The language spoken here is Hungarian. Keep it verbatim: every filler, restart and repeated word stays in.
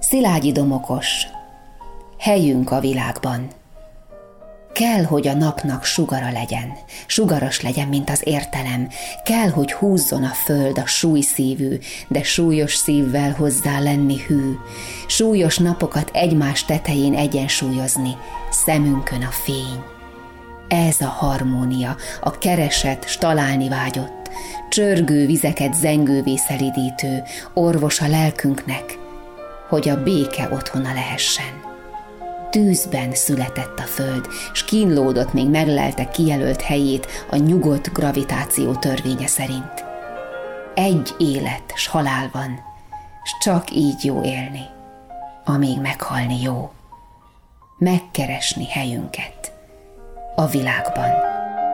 Szilágyi Domokos. Helyünk a világban. Kell, hogy a napnak sugara legyen, sugaras legyen, mint az értelem. Kell, hogy húzzon a föld a súlyszívű, de súlyos szívvel hozzá lenni hű. Súlyos napokat egymás tetején egyensúlyozni, szemünkön a fény. Ez a harmónia, a keresett, s találni vágyott, csörgő vizeket zengővé szelidítő, orvos a lelkünknek, hogy a béke otthona lehessen. Tűzben született a föld, s kínlódott még meglelte kijelölt helyét a nyugodt gravitáció törvénye szerint. Egy élet s halál van, s csak így jó élni, amíg meghalni jó. Megkeresni helyünket a világban.